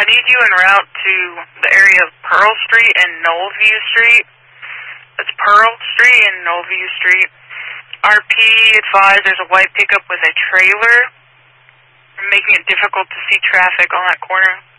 I need you en route to the area of Pearl Street and Knollview Street. It's Pearl Street and Knollview Street. RP advised there's a white pickup with a trailer, making it difficult to see traffic on that corner.